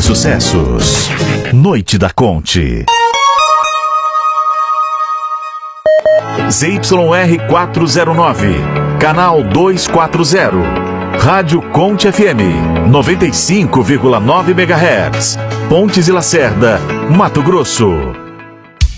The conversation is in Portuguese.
sucessos. Noite da Conte. ZYR 409, canal 240. Rádio Conte FM, 95,9 MHz. Pontes e Lacerda, Mato Grosso.